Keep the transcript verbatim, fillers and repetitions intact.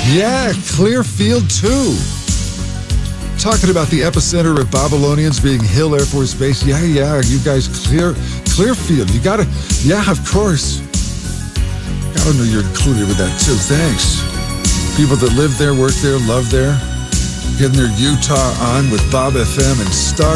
Yeah, Clearfield two. Talking about the epicenter of Babylonians being Hill Air Force Base. Yeah, yeah, you guys, clear, Clearfield. You gotta, yeah, of course. Gotta know you're included with that too. Thanks. People that live there, work there, love there. Getting their Utah on with Bob F M and Star